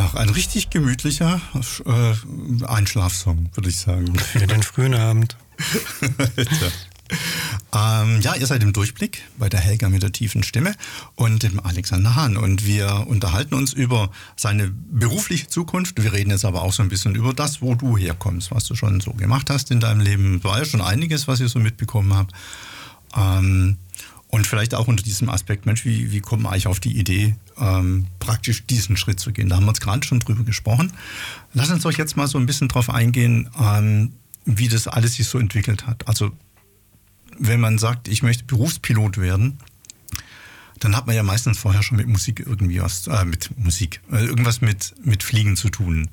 Ach, ein richtig gemütlicher Einschlafsong, würde ich sagen. Für den frühen Abend. Ja, ihr seid im Durchblick bei der Helga mit der tiefen Stimme und dem Alexander Hahn. Und wir unterhalten uns über seine berufliche Zukunft. Wir reden jetzt aber auch so ein bisschen über das, wo du herkommst, was du schon so gemacht hast in deinem Leben. War ja schon einiges, was ich so mitbekommen habe. Und vielleicht auch unter diesem Aspekt, Mensch, wie kommt man eigentlich auf die Idee, praktisch diesen Schritt zu gehen? Da haben wir jetzt gerade schon drüber gesprochen. Lass uns doch jetzt mal so ein bisschen drauf eingehen, wie das alles sich so entwickelt hat. Also wenn man sagt, ich möchte Berufspilot werden, dann hat man ja meistens vorher schon mit Musik irgendwie irgendwas mit Fliegen zu tun.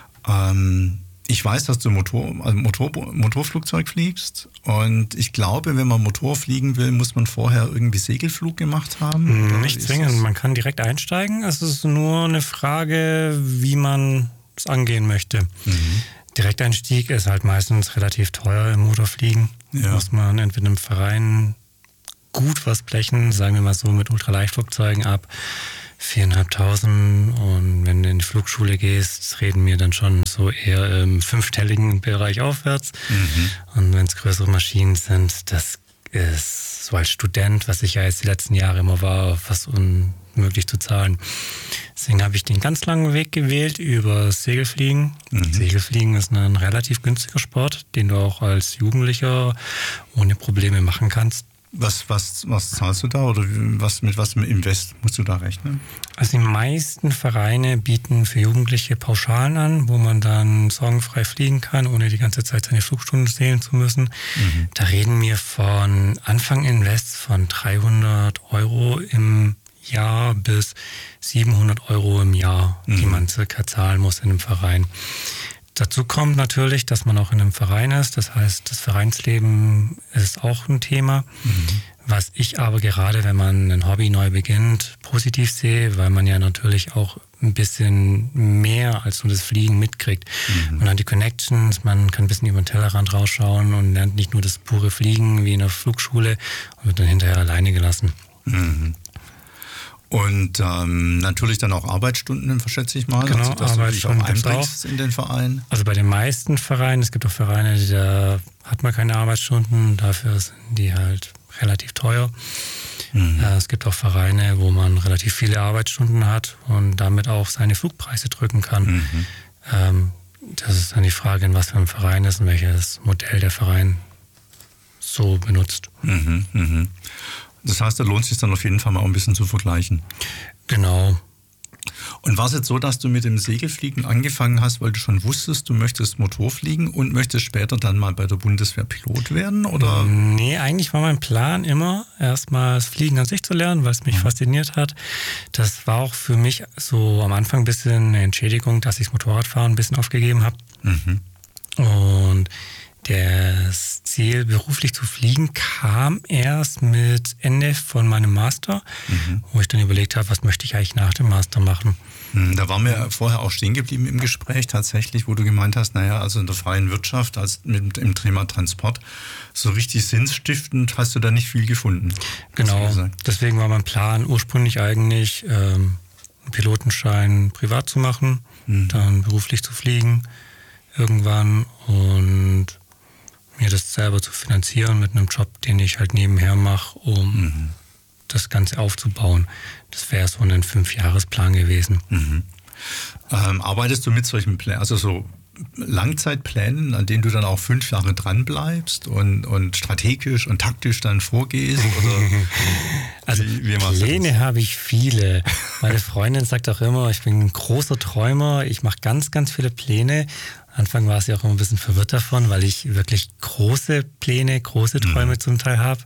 Ich weiß, dass du Motorflugzeug fliegst und ich glaube, wenn man Motor fliegen will, muss man vorher irgendwie Segelflug gemacht haben. Nicht zwingend, man kann direkt einsteigen. Es ist nur eine Frage, wie man es angehen möchte. Mhm. Direkteinstieg ist halt meistens relativ teuer im Motorfliegen. Ja. Muss man entweder im Verein gut was blechen, sagen wir mal so mit Ultraleichtflugzeugen ab 4.500 und wenn du in die Flugschule gehst, reden wir dann schon so eher im fünfstelligen Bereich aufwärts. Mhm. Und wenn es größere Maschinen sind, das ist so als Student, was ich ja jetzt die letzten Jahre immer war, fast unmöglich zu zahlen. Deswegen habe ich den ganz langen Weg gewählt über Segelfliegen. Mhm. Segelfliegen ist ein relativ günstiger Sport, den du auch als Jugendlicher ohne Probleme machen kannst. Was zahlst du da oder mit was im Invest musst du da rechnen? Also die meisten Vereine bieten für Jugendliche Pauschalen an, wo man dann sorgenfrei fliegen kann, ohne die ganze Zeit seine Flugstunden zählen zu müssen. Mhm. Da reden wir von Anfang Invest von 300 € im Jahr bis 700 € im Jahr, die man circa zahlen muss in einem Verein. Dazu kommt natürlich, dass man auch in einem Verein ist. Das heißt, das Vereinsleben ist auch ein Thema, was ich aber gerade, wenn man ein Hobby neu beginnt, positiv sehe, weil man ja natürlich auch ein bisschen mehr als nur das Fliegen mitkriegt. Man hat die Connections, man kann ein bisschen über den Tellerrand rausschauen und lernt nicht nur das pure Fliegen wie in der Flugschule und wird dann hinterher alleine gelassen. Mhm. Und natürlich dann auch Arbeitsstunden, verschätze ich mal. Genau, also, dass Arbeitsstunden du dich auch einbringst in den Verein. Also bei den meisten Vereinen, es gibt auch Vereine, da hat man keine Arbeitsstunden, dafür sind die halt relativ teuer. Mhm. Es gibt auch Vereine, wo man relativ viele Arbeitsstunden hat und damit auch seine Flugpreise drücken kann. Mhm. Das ist dann die Frage, in was für ein Verein ist und welches Modell der Verein so benutzt. Mhm, mhm. Das heißt, da lohnt es sich dann auf jeden Fall mal ein bisschen zu vergleichen. Genau. Und war es jetzt so, dass du mit dem Segelfliegen angefangen hast, weil du schon wusstest, du möchtest Motorfliegen und möchtest später dann mal bei der Bundeswehr Pilot werden? Oder? Nee, eigentlich war mein Plan immer, erstmal das Fliegen an sich zu lernen, weil es mich fasziniert hat. Das war auch für mich so am Anfang ein bisschen eine Entschädigung, dass ich das Motorradfahren ein bisschen aufgegeben habe. Mhm. Und das Ziel, beruflich zu fliegen, kam erst mit Ende von meinem Master, wo ich dann überlegt habe, was möchte ich eigentlich nach dem Master machen. Da waren wir vorher auch stehen geblieben im Gespräch tatsächlich, wo du gemeint hast, naja, also in der freien Wirtschaft, als mit dem Thema Transport, so richtig sinnstiftend hast du da nicht viel gefunden. Genau, deswegen war mein Plan ursprünglich eigentlich, einen Pilotenschein privat zu machen, dann beruflich zu fliegen irgendwann und mir das selber zu finanzieren mit einem Job, den ich halt nebenher mache, um das Ganze aufzubauen. Das wäre so ein 5-Jahres-Plan gewesen. Mhm. Arbeitest du mit solchen Plänen, also so Langzeitplänen, an denen du dann auch 5 Jahre dran bleibst und strategisch und taktisch dann vorgehst? Oder also wie Pläne habe ich viele. Meine Freundin sagt auch immer, ich bin ein großer Träumer, ich mache ganz, ganz viele Pläne. Anfang war sie auch immer ein bisschen verwirrt davon, weil ich wirklich große Pläne, große Träume zum Teil habe.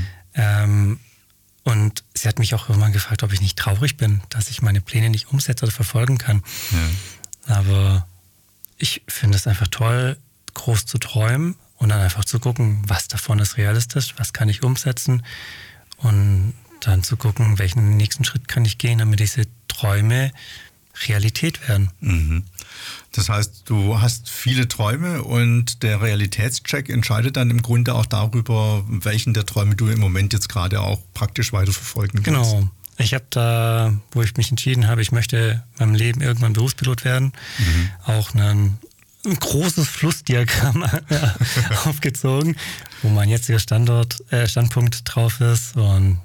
Und sie hat mich auch irgendwann gefragt, ob ich nicht traurig bin, dass ich meine Pläne nicht umsetze oder verfolgen kann. Ja. Aber ich finde es einfach toll, groß zu träumen und dann einfach zu gucken, was davon ist realistisch, was kann ich umsetzen und dann zu gucken, welchen nächsten Schritt kann ich gehen, damit diese Träume Realität werden. Mhm. Das heißt, du hast viele Träume und der Realitätscheck entscheidet dann im Grunde auch darüber, welchen der Träume du im Moment jetzt gerade auch praktisch weiterverfolgen kannst. Genau. Ich habe da, wo ich mich entschieden habe, ich möchte in meinem Leben irgendwann Berufspilot werden, auch ein großes Flussdiagramm aufgezogen, wo mein jetziger Standpunkt drauf ist und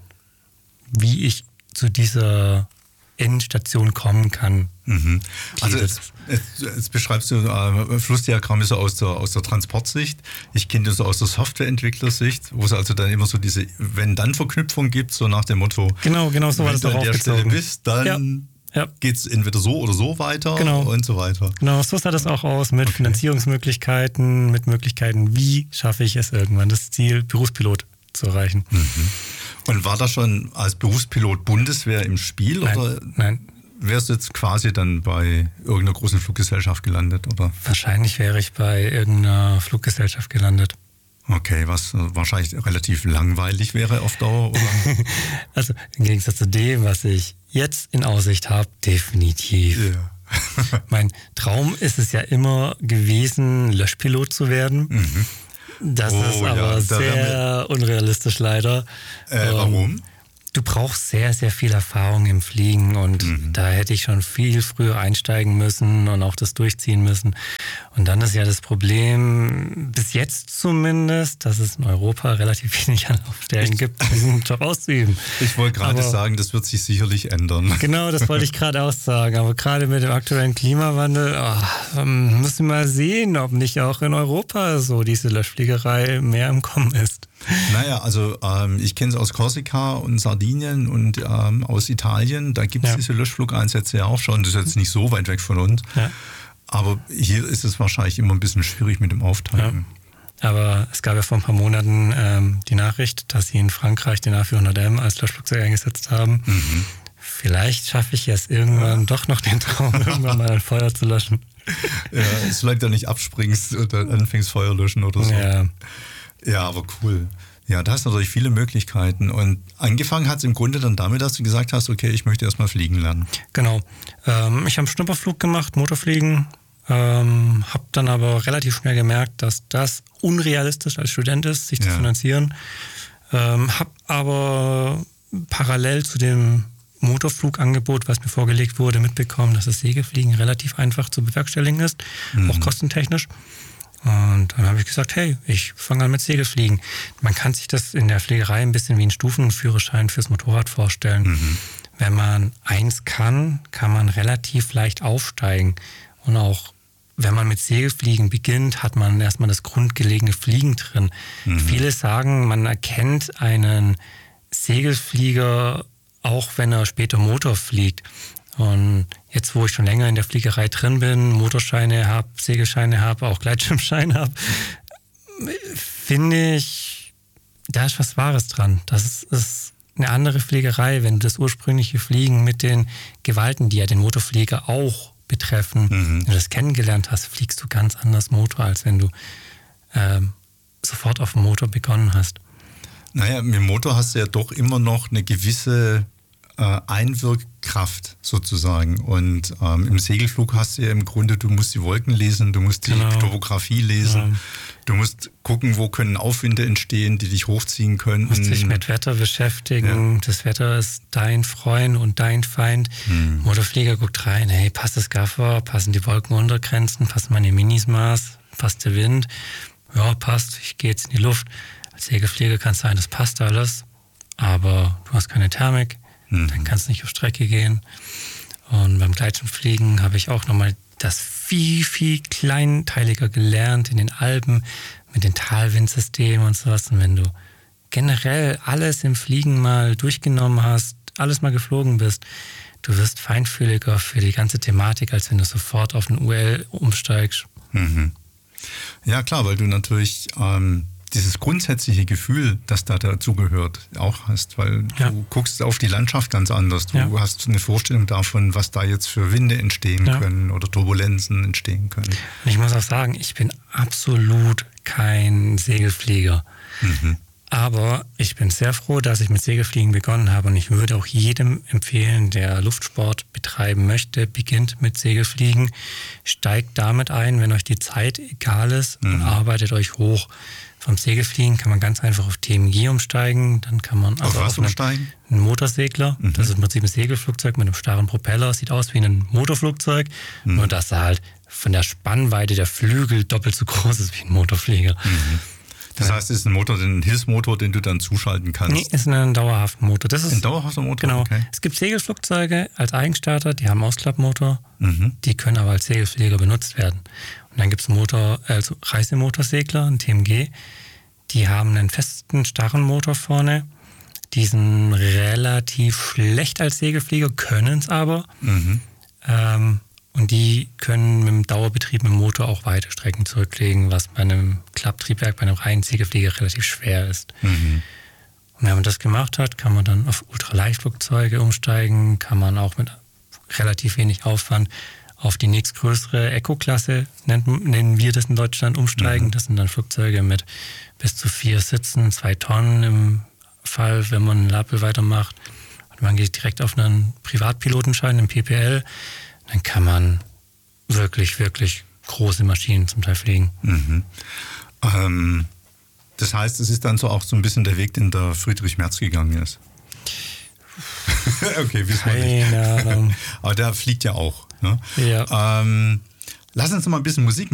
wie ich zu dieser Endstation kommen kann. Mhm. Also jetzt beschreibst du, Flussdiagramm ist so aus der Transportsicht. Ich kenne das so aus der Softwareentwicklersicht, wo es also dann immer so diese Wenn-Dann-Verknüpfung gibt, so nach dem Motto, genau so war das auch aufgezogen. Wenn du an der Stelle bist, dann geht es entweder so oder so weiter und so weiter. Genau, so sah das auch aus mit Finanzierungsmöglichkeiten, mit Möglichkeiten, wie schaffe ich es irgendwann, das Ziel Berufspilot zu erreichen. Mhm. Und war das schon als Berufspilot Bundeswehr im Spiel? Nein. Wärst du jetzt quasi dann bei irgendeiner großen Fluggesellschaft gelandet, oder? Wahrscheinlich wäre ich bei irgendeiner Fluggesellschaft gelandet. Okay, was wahrscheinlich relativ langweilig wäre auf Dauer, oder? Also im Gegensatz zu dem, was ich jetzt in Aussicht habe, definitiv. Ja. Mein Traum ist es ja immer gewesen, Löschpilot zu werden. Mhm. Das ist aber sehr unrealistisch leider. Warum? Du brauchst sehr, sehr viel Erfahrung im Fliegen und da hätte ich schon viel früher einsteigen müssen und auch das durchziehen müssen. Und dann ist ja das Problem, bis jetzt zumindest, dass es in Europa relativ wenig Anlaufstellen gibt, diesen Job auszuüben. Ich wollte gerade sagen, das wird sich sicherlich ändern. Genau, das wollte ich gerade auch sagen. Aber gerade mit dem aktuellen Klimawandel müssen wir mal sehen, ob nicht auch in Europa so diese Löschfliegerei mehr im Kommen ist. Naja, also ich kenne es aus Korsika und Sardinien und aus Italien. Da gibt es diese Löschflugeinsätze ja auch schon. Das ist jetzt nicht so weit weg von uns. Ja. Aber hier ist es wahrscheinlich immer ein bisschen schwierig mit dem Aufteilen. Ja. Aber es gab ja vor ein paar Monaten die Nachricht, dass sie in Frankreich den A400M als Löschflugzeug eingesetzt haben. Mhm. Vielleicht schaffe ich es irgendwann doch noch den Traum, irgendwann mal ein Feuer zu löschen. Ja, solange du nicht abspringst und dann anfängst Feuer löschen oder so. Ja, aber cool. Ja, da hast du natürlich viele Möglichkeiten. Und angefangen hat es im Grunde dann damit, dass du gesagt hast, okay, ich möchte erstmal fliegen lernen. Genau. Ich habe einen Schnupperflug gemacht, Motorfliegen. Habe dann aber relativ schnell gemerkt, dass das unrealistisch als Student ist, sich zu finanzieren. Habe aber parallel zu dem Motorflugangebot, was mir vorgelegt wurde, mitbekommen, dass das Segelfliegen relativ einfach zu bewerkstelligen ist, auch kostentechnisch. Und dann habe ich gesagt, hey, ich fange an mit Segelfliegen. Man kann sich das in der Fliegerei ein bisschen wie einen Stufenführerschein fürs Motorrad vorstellen. Mhm. Wenn man eins kann, kann man relativ leicht aufsteigen. Und auch wenn man mit Segelfliegen beginnt, hat man erstmal das grundgelegene Fliegen drin. Mhm. Viele sagen, man erkennt einen Segelflieger auch, wenn er später Motor fliegt. Und jetzt, wo ich schon länger in der Fliegerei drin bin, Motorscheine habe, Segelscheine habe, auch Gleitschirmscheine habe, finde ich, da ist was Wahres dran. Das ist eine andere Fliegerei, wenn du das ursprüngliche Fliegen mit den Gewalten, die ja den Motorflieger auch betreffen, wenn du das kennengelernt hast, fliegst du ganz anders Motor, als wenn du sofort auf dem Motor begonnen hast. Naja, mit dem Motor hast du ja doch immer noch eine gewisse Einwirkkraft sozusagen. Und im Segelflug hast du ja im Grunde, du musst die Wolken lesen, du musst die Topographie lesen, du musst gucken, wo können Aufwinde entstehen, die dich hochziehen können. Du musst dich mit Wetter beschäftigen. Ja. Das Wetter ist dein Freund und dein Feind. Motorflieger guckt rein, hey, passt das Gaffer, passen die Wolkenuntergrenzen, passen meine Minismaß, passt der Wind? Ja, passt, ich gehe jetzt in die Luft. Als Segelflieger kann es sein, das passt alles, aber du hast keine Thermik. Dann kannst du nicht auf Strecke gehen. Und beim Gleitschirmfliegen habe ich auch nochmal das viel, viel kleinteiliger gelernt in den Alpen mit den Talwindsystemen und sowas. Und wenn du generell alles im Fliegen mal durchgenommen hast, alles mal geflogen bist, du wirst feinfühliger für die ganze Thematik, als wenn du sofort auf den UL umsteigst. Mhm. Ja klar, weil du natürlich dieses grundsätzliche Gefühl, das da dazugehört, auch hast, weil du guckst auf die Landschaft ganz anders. Du hast eine Vorstellung davon, was da jetzt für Winde entstehen können oder Turbulenzen entstehen können. Und ich muss auch sagen, ich bin absolut kein Segelflieger. Mhm. Aber ich bin sehr froh, dass ich mit Segelfliegen begonnen habe und ich würde auch jedem empfehlen, der Luftsport betreiben möchte, beginnt mit Segelfliegen, steigt damit ein, wenn euch die Zeit egal ist und arbeitet euch hoch. Vom Segelfliegen kann man ganz einfach auf TMG umsteigen, dann kann man also auf umsteigen? Einen Motorsegler, das ist im Prinzip ein Segelflugzeug mit einem starren Propeller, sieht aus wie ein Motorflugzeug, nur dass er halt von der Spannweite der Flügel doppelt so groß ist wie ein Motorflieger. Das heißt, es ist ein Hilfsmotor, den du dann zuschalten kannst? Nee, ist ein dauerhafter Motor. Das ist ein dauerhafter Motor? Genau. Okay. Es gibt Segelflugzeuge als Eigenstarter, die haben einen Ausklappmotor, die können aber als Segelflieger benutzt werden. Und dann gibt es Reisemotorsegler, ein TMG, die haben einen festen, starren Motor vorne, die sind relativ schlecht als Segelflieger, können es aber. Und die können mit dem Dauerbetrieb mit dem Motor auch weite Strecken zurücklegen, was bei einem Klapptriebwerk, bei einem reinen Segelflieger relativ schwer ist. Und wenn man das gemacht hat, kann man dann auf Ultraleichtflugzeuge umsteigen, kann man auch mit relativ wenig Aufwand auf die nächstgrößere Eco-Klasse, nennen wir das in Deutschland, umsteigen. Das sind dann Flugzeuge mit bis zu 4 Sitzen, 2 Tonnen im Fall, wenn man einen Lappel weitermacht. Und man geht direkt auf einen Privatpilotenschein, einen PPL. Dann kann man wirklich, wirklich große Maschinen zum Teil fliegen. Das heißt, es ist dann so auch so ein bisschen der Weg, den der Friedrich Merz gegangen ist. Okay, wissen wir nicht. Aber der fliegt ja auch. Ne? Ja. Lass uns noch mal ein bisschen Musik